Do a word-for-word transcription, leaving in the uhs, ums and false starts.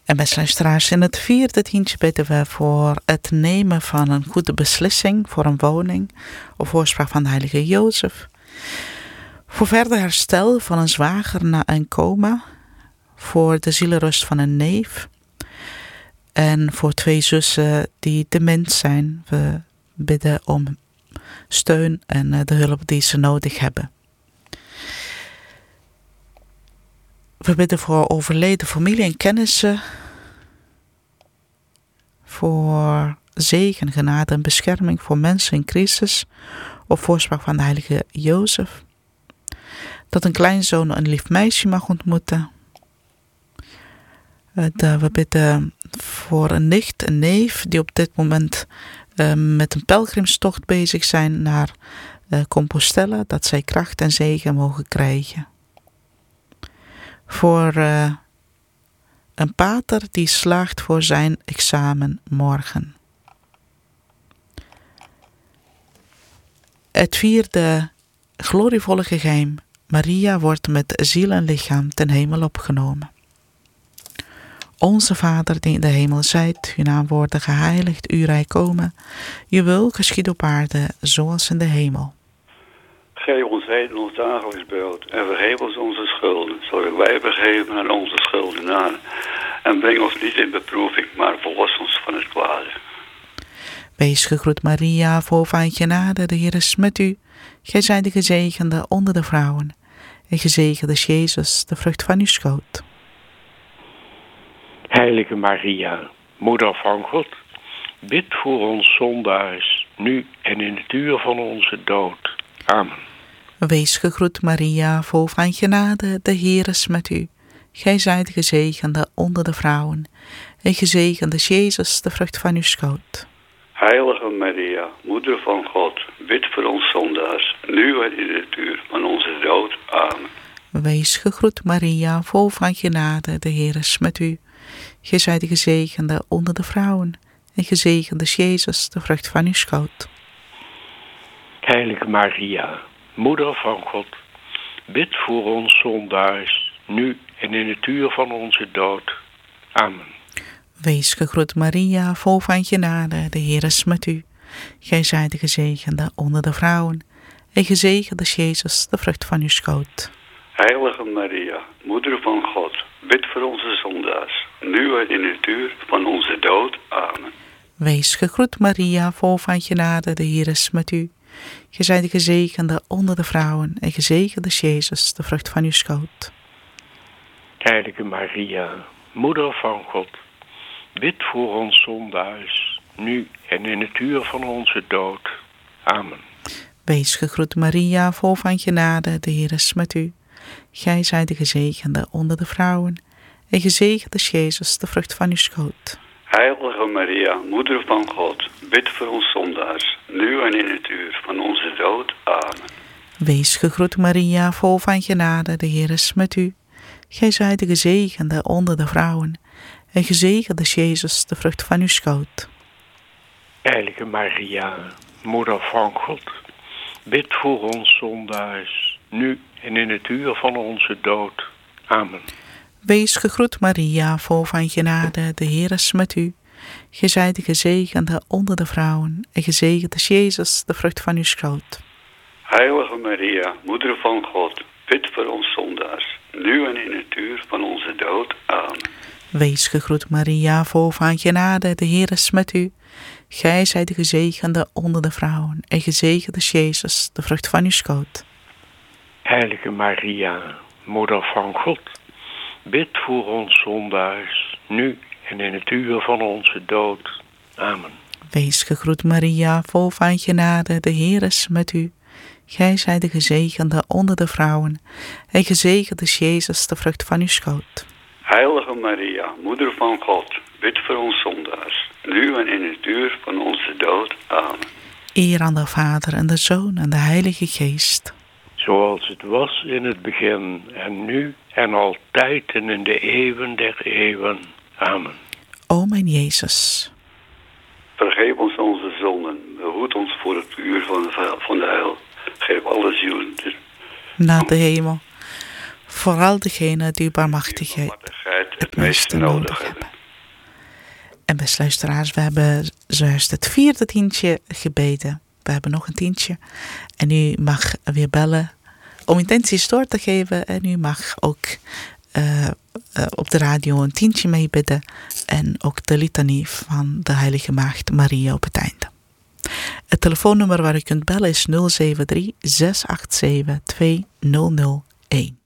En beste luisteraars, in het vierde tientje bidden we voor het nemen van een goede beslissing voor een woning, op voorspraak van de heilige Jozef. Voor verder herstel van een zwager na een coma, voor de zielenrust van een neef en voor twee zussen die dement zijn. We bidden om steun en de hulp die ze nodig hebben. We bidden voor overleden familie en kennissen, voor zegen, genade en bescherming voor mensen in crisis, op voorspraak van de heilige Jozef. Dat een kleinzoon een lief meisje mag ontmoeten. Dat we bidden voor een nicht, een neef, die op dit moment uh, met een pelgrimstocht bezig zijn naar uh, Compostela, dat zij kracht en zegen mogen krijgen. Voor uh, een pater die slaagt voor zijn examen morgen. Het vierde glorievolle geheim. Maria wordt met ziel en lichaam ten hemel opgenomen. Onze Vader die in de hemel zijt, uw naam worden geheiligd, uw rijk komen. Uw wil geschieden op aarde, zoals in de hemel. Geef ons heden ons dagelijks brood en vergeef ons onze schulden, zodat wij vergeven aan onze schuldenaren. En breng ons niet in beproeving, maar verlos ons van het kwade. Wees gegroet Maria, vol van genade, de Heer is met u. Gij zijt de gezegende onder de vrouwen. En gezegend is Jezus, de vrucht van uw schoot. Heilige Maria, moeder van God, bid voor ons zondaars, nu en in het uur van onze dood. Amen. Wees gegroet Maria, vol van genade, de Heer is met u. Gij zijt gezegende onder de vrouwen. En gezegend is Jezus, de vrucht van uw schoot. Heilige Maria, moeder van God, bid voor ons zondaars, nu en in het uur van onze dood. Amen. Wees gegroet Maria, vol van genade, de Heer is met u. Gij zijt de gezegende onder de vrouwen, en gezegend is Jezus, de vrucht van uw schoot. Heilige Maria, moeder van God, bid voor ons zondaars, nu en in het uur van onze dood. Amen. Wees gegroet Maria, vol van genade, de Heer is met u. Gij zijt de gezegende onder de vrouwen, en gezegend is Jezus, de vrucht van uw schoot. Heilige Maria, moeder van God, bid voor onze zondaars, nu en in het uur van onze dood. Amen. Wees gegroet Maria, vol van genade, de Heer is met u. Gij zijt de gezegende onder de vrouwen, en gezegend is Jezus, de vrucht van uw schoot. Heilige Maria, moeder van God, bid voor ons zondaars, nu en in het uur van onze dood. Amen. Wees gegroet Maria, vol van genade, de Heer is met u. Gij zijt de gezegende onder de vrouwen, en gezegend is Jezus, de vrucht van uw schoot. Heilige Maria, moeder van God, bid voor ons zondaars, nu en in het uur van onze dood. Amen. Wees gegroet Maria, vol van genade, de Heer is met u. Gij zijt de gezegende onder de vrouwen, en gezegend is Jezus, de vrucht van uw schoot. Heilige Maria, moeder van God, bid voor ons zondaars, nu en in het uur van onze dood. Amen. Wees gegroet Maria, vol van genade, de Heer is met u. Gij zijt de gezegende onder de vrouwen, en gezegend is Jezus, de vrucht van uw schoot. Heilige Maria, moeder van God, bid voor ons zondaars, nu en in het uur van onze dood. Amen. Wees gegroet Maria, vol van genade, de Heer is met u. Gij zijt de gezegende onder de vrouwen, en gezegend is Jezus, de vrucht van uw schoot. Heilige Maria, moeder van God, bid voor ons zondaars, nu en in het uur van onze dood. Amen. Wees gegroet Maria, vol van genade, de Heer is met u. Gij zijt de gezegende onder de vrouwen, en gezegend is Jezus, de vrucht van uw schoot. Heilige Maria, moeder van God, bid voor ons zondaars, nu en in het uur van onze dood. Amen. Eer aan de Vader en de Zoon en de Heilige Geest. Zoals het was in het begin, en nu en altijd en in de eeuwen der eeuwen. Amen. O mijn Jezus. Vergeef ons onze zonden, behoed ons voor het uur van de, van de heil. Geef alle zielen naar de hemel, vooral degenen die barmhartigheid het meeste nodig hebben. En beste luisteraars, we hebben zojuist het vierde tientje gebeden. We hebben nog een tientje. En u mag weer bellen om intenties door te geven. En u mag ook uh, uh, op de radio een tientje meebidden. En ook de litanie van de Heilige Maagd Maria op het einde. Het telefoonnummer waar u kunt bellen is nul zeven drie, zes acht zeven, twee nul nul een.